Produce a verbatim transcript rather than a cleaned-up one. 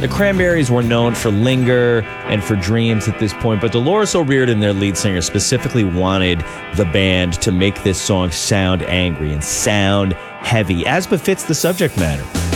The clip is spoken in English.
The Cranberries were known for Linger and for Dreams at this point, but Dolores O'Riordan, their lead singer, specifically wanted the band to make this song sound angry and sound heavy, as befits the subject matter.